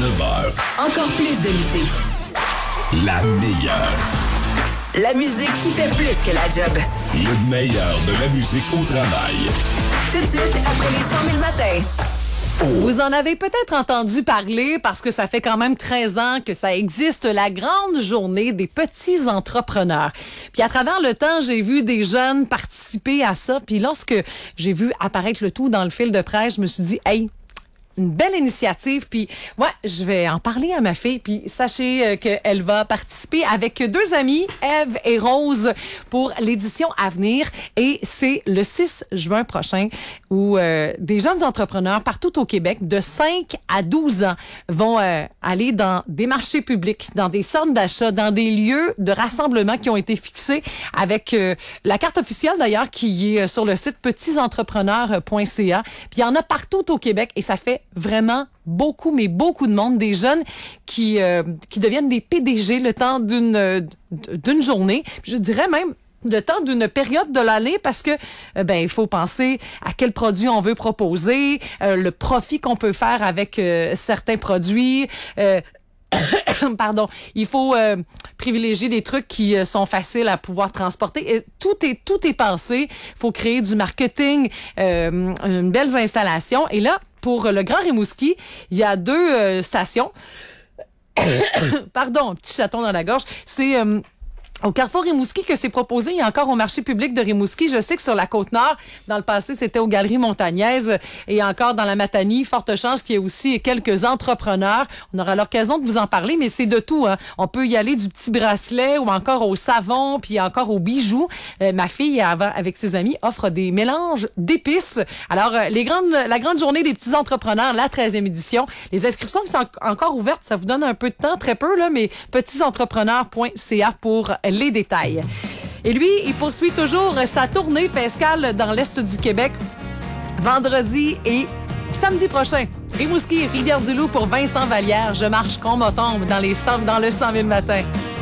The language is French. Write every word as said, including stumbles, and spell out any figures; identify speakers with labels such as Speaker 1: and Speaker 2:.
Speaker 1: neuf heures.
Speaker 2: Encore plus de musique.
Speaker 1: La meilleure.
Speaker 2: La musique qui fait plus que la job.
Speaker 1: Le meilleur de la musique au travail.
Speaker 2: Tout de suite, après les cent mille matins.
Speaker 3: Vous en avez peut-être entendu parler parce que ça fait quand même treize ans que ça existe, la grande journée des petits entrepreneurs. Puis à travers le temps, j'ai vu des jeunes participer à ça. Puis lorsque j'ai vu apparaître le tout dans le fil de presse, je me suis dit, hey, une belle initiative, puis ouais, je vais en parler à ma fille, puis sachez euh, qu'elle va participer avec deux amies, Ève et Rose, pour l'édition à venir, et c'est le six juin prochain où euh, des jeunes entrepreneurs partout au Québec, de cinq à douze ans, vont euh, aller dans des marchés publics, dans des centres d'achat, dans des lieux de rassemblement qui ont été fixés avec euh, la carte officielle d'ailleurs qui est sur le site petits entrepreneurs point c a, puis il y en a partout au Québec, et ça fait vraiment beaucoup, mais beaucoup de monde, des jeunes qui euh, qui deviennent des P D G le temps d'une euh, d'une journée. Je dirais même le temps d'une période de l'année parce que euh, ben il faut penser à quel produit on veut proposer, euh, le profit qu'on peut faire avec euh, certains produits. Euh, Pardon, il faut euh, privilégier des trucs qui euh, sont faciles à pouvoir transporter. Et tout est tout est pensé. Il faut créer du marketing, euh, une belle installation. Et là, pour le Grand Rimouski, il y a deux euh, stations. Pardon, un petit chaton dans la gorge. C'est euh, au Carrefour Rimouski que c'est proposé. Il y a encore au marché public de Rimouski. Je sais que sur la Côte-Nord, dans le passé, c'était aux Galeries Montagnaises et encore dans la Matanie. Forte chance qu'il y ait aussi quelques entrepreneurs. On aura l'occasion de vous en parler, mais c'est de tout, hein. On peut y aller du petit bracelet ou encore au savon, puis encore aux bijoux. Euh, ma fille, avec ses amis, offre des mélanges d'épices. Alors, euh, les grandes, la grande journée des petits entrepreneurs, la treizième édition. Les inscriptions qui sont encore ouvertes, ça vous donne un peu de temps, très peu, là, mais petits entrepreneurs point c a pour les détails. Et lui, il poursuit toujours sa tournée, fait escale dans l'Est du Québec, vendredi et samedi prochain. Rimouski et Rivière-du-Loup pour Vincent Vallière. Je marche comme on tombe dans, les, dans le cent mille matins.